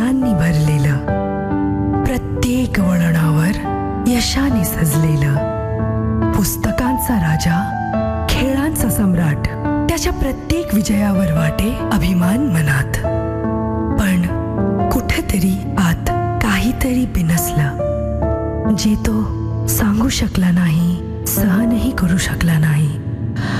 सुखांनी भरलेलं, प्रत्येक वळणावर यशाने सजलेलं, पुस्तकांचा राजा, खेळांचा सम्राट, त्याच्या प्रत्येक विजयावर वाटे अभिमान मनात. पण कुठेतरी आत काहीतरी बिनसलं, जे तो सांगू शकला नाही, सहनही करू शकला नाही.